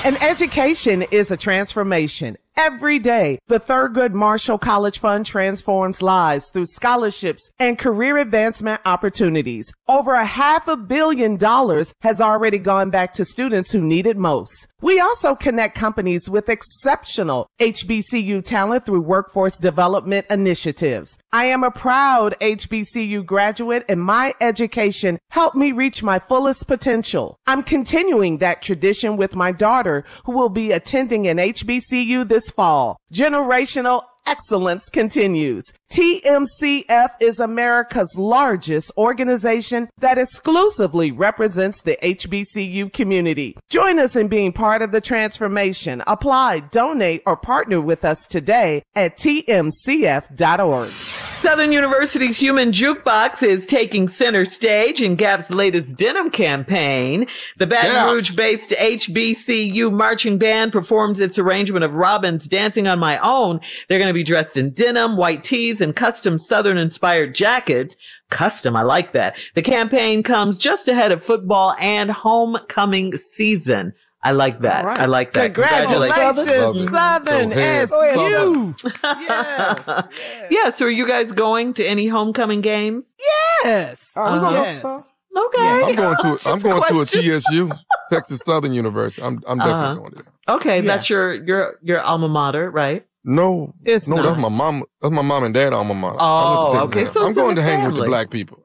An education is a transformation. Every day, the Thurgood Marshall College Fund transforms lives through scholarships and career advancement opportunities. Over $500 million has already gone back to students who need it most. We also connect companies with exceptional HBCU talent through workforce development initiatives. I am a proud HBCU graduate, and my education helped me reach my fullest potential. I'm continuing that tradition with my daughter, who will be attending an HBCU this fall. Generational excellence continues. TMCF is America's largest organization that exclusively represents the HBCU community. Join us in being part of the transformation. Apply, donate, or partner with us today at tmcf.org. Southern University's Human Jukebox is taking center stage in Gap's latest denim campaign. The Baton Rouge-based HBCU marching band performs its arrangement of Robin's Dancing on My Own. They're going to be dressed in denim, white tees, and custom Southern-inspired jackets. Custom, I like that. The campaign comes just ahead of football and homecoming season. I like that. Right. I like that. Congratulations, Southern SU. Yes. Yeah, so are you guys going to any homecoming games? Yes. Yes. Okay. I'm going to a TSU, Texas Southern University. I'm definitely going there. Okay, that's your alma mater, right? No, it's not. That's my mom. That's my mom and dad alma mater. Oh, okay. So I'm going to hang with the black people.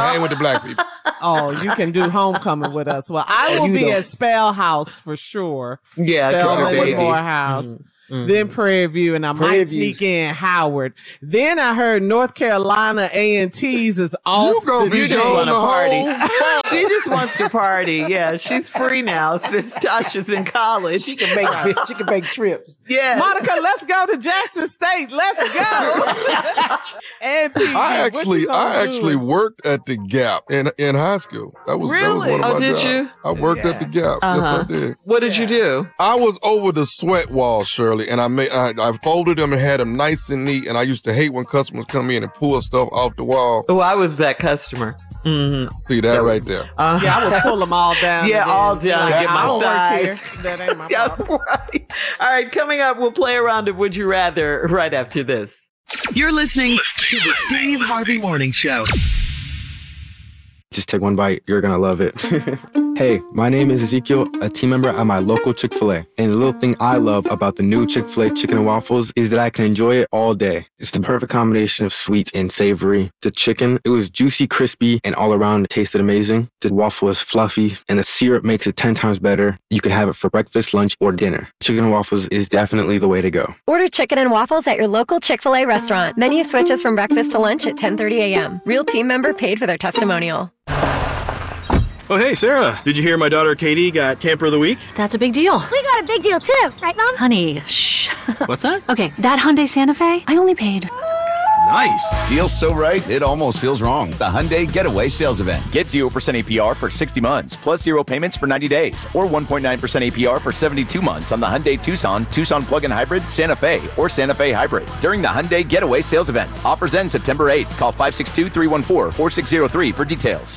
Oh, you can do homecoming with us. Well, I will be at Spell House for sure. Yeah, Spell Whitmore House. Then Prairie View, and I might sneak in Howard. Then I heard North Carolina A&T's is off. You gonna be going to party. home. She just wants to party. Yeah, she's free now since Tasha's in college. She can make trips. Yeah. Monica, let's go to Jackson State. Let's go. And PG, I actually worked at the Gap in high school. That was one of my jobs. Did you? I worked at the Gap. Yes, I did. What did you do? I was over the sweat wall, Shirley, and I folded them and had them nice and neat. And I used to hate when customers come in and pull stuff off the wall. Oh, I was that customer. Mm-hmm. See that right there? Yeah, I would pull them all down. Yeah, all down. Get my size. That ain't my problem. Right. All right, coming up, we'll play a round of Would You Rather right after this. You're listening to the Steve Harvey Morning Show. Just take one bite. You're going to love it. Hey, my name is Ezekiel, a team member at my local Chick-fil-A. And the little thing I love about the new Chick-fil-A chicken and waffles is that I can enjoy it all day. It's the perfect combination of sweet and savory. The chicken, it was juicy, crispy, and all around it tasted amazing. The waffle is fluffy, and the syrup makes it 10 times better. You can have it for breakfast, lunch, or dinner. Chicken and waffles is definitely the way to go. Order chicken and waffles at your local Chick-fil-A restaurant. Menu switches from breakfast to lunch at 10:30 a.m. Real team member paid for their testimonial. Oh, hey, Sarah. Did you hear my daughter Katie got Camper of the Week? That's a big deal. We got a big deal too, right, Mom? Honey, shh. What's that? Okay, that Hyundai Santa Fe, I only paid. Nice. Deal's so right, it almost feels wrong. The Hyundai Getaway Sales Event. Get 0% APR for 60 months, plus 0 payments for 90 days, or 1.9% APR for 72 months on the Hyundai Tucson, Tucson Plug-in Hybrid, Santa Fe, or Santa Fe Hybrid during the Hyundai Getaway Sales Event. Offers end September 8th. Call 562-314-4603 for details.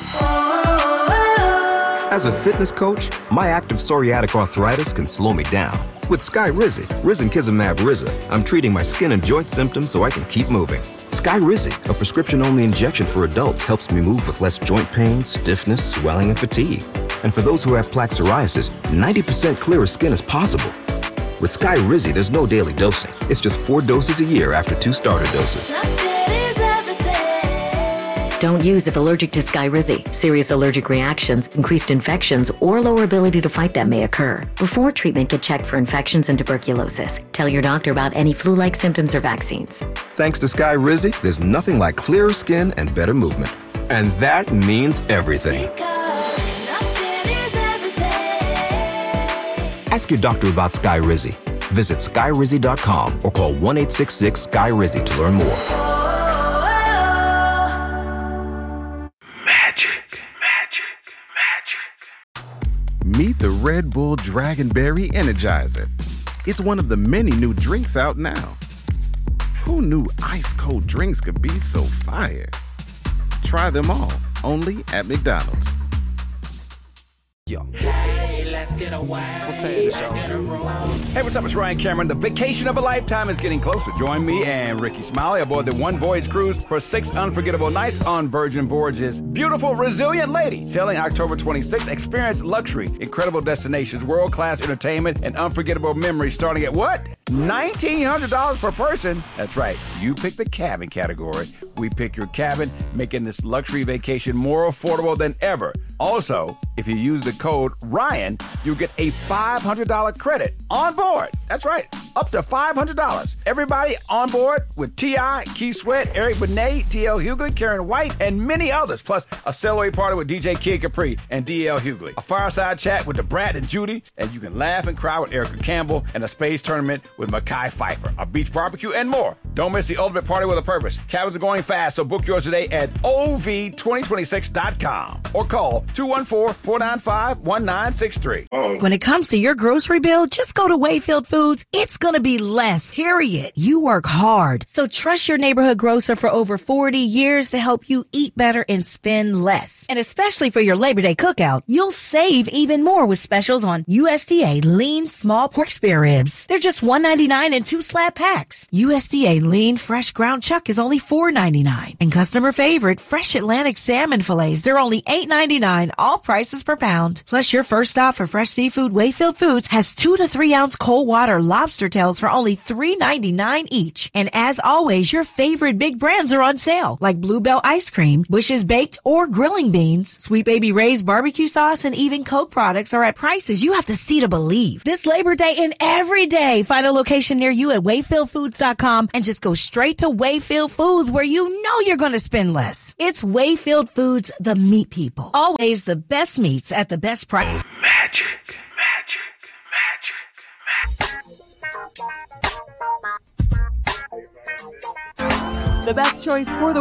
As a fitness coach, my active psoriatic arthritis can slow me down. With Skyrizi, Risankizumab Riza, I'm treating my skin and joint symptoms so I can keep moving. Skyrizi, a prescription-only injection for adults, helps me move with less joint pain, stiffness, swelling, and fatigue. And for those who have plaque psoriasis, 90% clearer skin is possible. With Skyrizi, there's no daily dosing. It's just 4 doses a year after 2 starter doses. Don't use if allergic to Skyrizi. Serious allergic reactions, increased infections, or lower ability to fight them may occur. Before treatment, get checked for infections and tuberculosis. Tell your doctor about any flu-like symptoms or vaccines. Thanks to Skyrizi, there's nothing like clearer skin and better movement. And that means everything. Ask your doctor about Skyrizi. Visit Skyrizi.com or call 1-866-SKY-RIZI to learn more. Meet the Red Bull Dragonberry Energizer. It's one of the many new drinks out now. Who knew ice-cold drinks could be so fire? Try them all, only at McDonald's. Yo. let's get a wild. What's saying, Hey, what's up? It's Ryan Cameron. The vacation of a lifetime is getting closer. Join me and Ricky Smiley aboard the One Voyage Cruise for 6 unforgettable nights on Virgin Voyages. Beautiful, resilient lady. Sailing October 26th. Experience luxury, incredible destinations, world-class entertainment, and unforgettable memories starting at what? $1,900 per person. That's right. You pick the cabin category. We pick your cabin, making this luxury vacation more affordable than ever. Also, if you use the code RYAN, you'll get a $500 credit on board. That's right, up to $500. Everybody on board with T.I., Keith Sweat, Eric Benet, D.L. Hughley, Karen White, and many others, plus a celebrity party with DJ Kid Capri and D.L. Hughley, a fireside chat with the Brad and Judy, and you can laugh and cry with Erica Campbell, and a space tournament with Mekhi Phifer, a beach barbecue, and more. Don't miss the ultimate party with a purpose. Cabins are going fast, so book yours today at ov2026.com or call 214-495-1963. When it comes to your grocery bill, just go to Wayfield Foods. It's going to be less, period. You work hard. So trust your neighborhood grocer for over 40 years to help you eat better and spend less. And especially for your Labor Day cookout, you'll save even more with specials on USDA lean small pork spare ribs. They're just $1.99 in 2 slab packs. USDA lean fresh ground chuck is only $4.99. And customer favorite fresh Atlantic salmon fillets, they're only $8.99. All prices per pound. Plus, your first stop for fresh seafood, Wayfield Foods, has 2 to 3 ounce cold water lobster tails for only $3.99 each. And as always, your favorite big brands are on sale, like Bluebell Ice Cream, Bush's Baked or Grilling Beans, Sweet Baby Ray's Barbecue Sauce, and even Coke products are at prices you have to see to believe. This Labor Day and every day, find a location near you at WayfieldFoods.com and just go straight to Wayfield Foods, where you know you're going to spend less. It's Wayfield Foods, the meat people. Always the best meats at the best price. Magic. The best choice for the